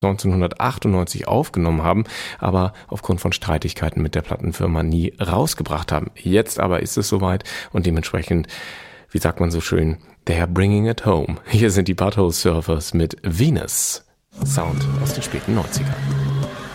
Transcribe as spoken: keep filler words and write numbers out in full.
neunzehnhundertachtundneunzig aufgenommen haben, aber aufgrund von Streitigkeiten mit der Plattenfirma nie rausgebracht haben. Jetzt aber ist es soweit und dementsprechend, wie sagt man so schön, they're bringing it home. Hier sind die Butthole Surfers mit Venus. Sound aus den späten neunzigern.